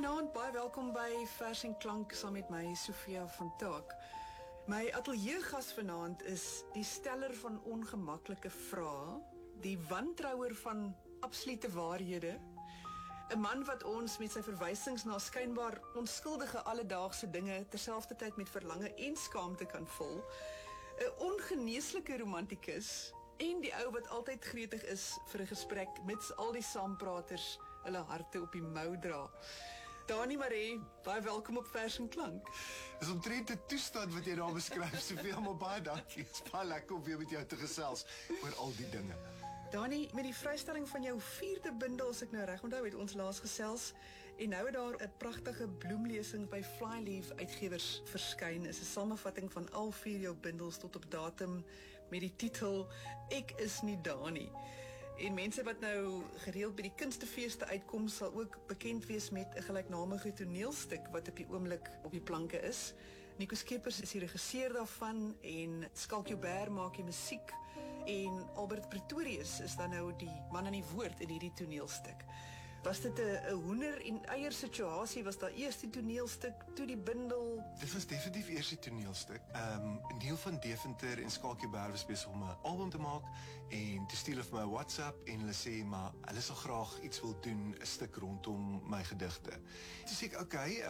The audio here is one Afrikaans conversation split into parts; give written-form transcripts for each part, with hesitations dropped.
Goeienaand, baie welkom by Vers en Klank saam met my, Sofia van Taak. My ateljeegas vanaand is die steller van ongemaklike vrae, die wantrouer van absolute waarhede, 'n man wat ons met sy verwysings na skynbaar onskuldige alledaagse dinge terselfdertyd met verlange en skaamte kan vul, 'n ongeneeslike romantikus en die ou wat altyd gretig is vir 'n gesprek mits al die saampraters hulle harte op die mou dra. Dani Maree, baie welkom op Vers en Klank. Dis omtrent 'n toestand wat jy daar beskryf, Sofia, maar baie dankie. Dit is baie lekker om weer met jou te gesels oor al die dinge. Dani, met die vrystelling van jou 4de bundel, as ek nou reg onthou, het ons laas gesels, en nou het daar 'n pragtige bloemlesing by Flyleaf Uitgewers verskyn. Is 'n samevatting van al 4 jou bundels tot op datum met die titel Ek is nie Dani. En mense wat nou gereeld by die kunstefeeste uitkom, sal ook bekend wees met 'n gelyknamige toneelstuk wat op die oomblik op die planke is. Nico Skeepers is die regisseur daarvan en Skalk Joubert maak die musiek en Albert Pretorius is dan nou die man aan die woord in hierdie toneelstuk. Was dit 'n hoender en eier situasie? Was daar eers die toneelstuk, toe die bundel? Dit was definitief eers die toneelstuk. Neil van Deventer en Skalk Joubert was besig om 'n album te maak en toe stuur hulle vir my 'n WhatsApp en hulle sê maar hulle sal graag iets wil doen, 'n stuk rondom my gedigte. Toe sê ek, okay,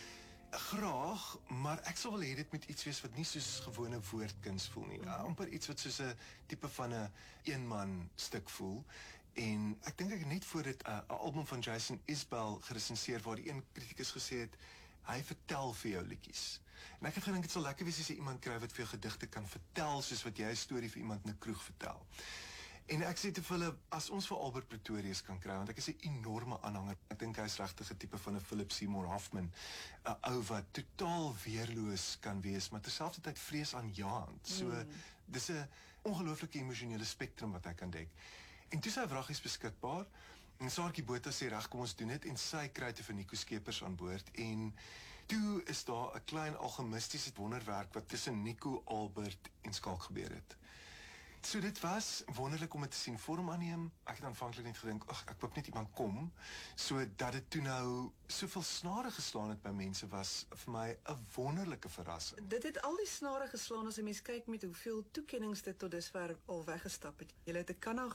graag, maar ek sal wel hê dit moet iets wees wat nie soos gewone woordkuns voel nie. Amper iets wat soos 'n tipe van 'n eenman stuk voel. En ek dink ek het net voor dit 'n album van Jason Isbell geresenseer waar die een kritikus gesê het hy vertel vir jou liedjies. En ek het gedink dit sal lekker wees as jy iemand kry wat vir jou gedigte kan vertel soos wat jy 'n storie vir iemand in 'n kroeg vertel. En ek sê te vir hulle, as ons vir Albert Pretorius kan kry, want ek is 'n enorme aanhanger. Ek dink hy is regtig 'n tipe van 'n Philip Seymour Hoffman, 'n ou wat totaal weerloos kan wees, maar terselfdertyd vreesaanjaend. So dis 'n ongelooflike emosionele spektrum wat hy kan dek. En toe sy wraggies beskikbaar, en Saartjie Botha sê reg, kom ons doen dit, en sy kry te vir Nico Skeepers aan boord, en toe is daar 'n klein alchemistiese wonderwerk wat tussen Nico, Albert en Skalk gebeur het. So dit was wonderlik om dit te sien vorm aanneem. Ek het aanvanklik net gedink, ek hoop net iemand kom, so dat dit toe nou soveel snare geslaan het by mense was vir my 'n wonderlike verrassing. Dit het al die snare geslaan as 'n mens kyk met hoeveel toekennings dit tot dusver al weggestap het. Jy het 'n Kannag